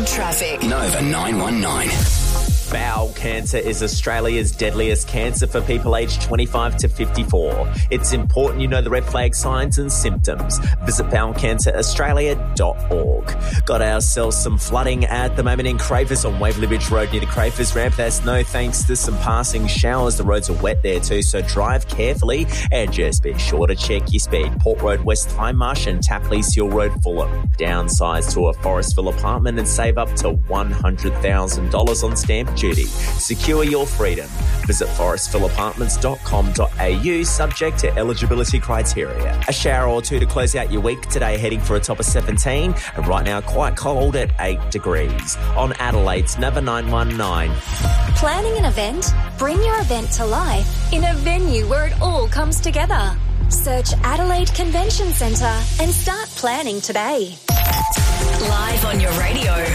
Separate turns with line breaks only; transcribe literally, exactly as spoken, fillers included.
Adelaide traffic.
Nova nine one nine.
Bowel cancer is Australia's deadliest cancer for people aged twenty-five to fifty-four. It's important you know the red flag signs and symptoms. Visit bowel cancer australia dot org. Got ourselves some flooding at the moment in Crafers on Waverley Ridge Road near the Crafers ramp. That's no thanks to some passing showers. The roads are wet there too, so drive carefully and just be sure to check your speed. Port Road West Hindmarsh and Tapley Seal Road Fulham. Downsize to a Forestville apartment and save up to one hundred thousand dollars on stamp duty. Secure your freedom. Visit forestville apartments dot com dot a u, subject to eligibility criteria. A shower or two to close out your week today, heading for a top of seventeen, and right now quite cold at eight degrees. On Adelaide's Nova nine one nine.
Planning an event? Bring your event to life in a venue where it all comes together. Search Adelaide Convention Centre and start planning today.
Live on your radio.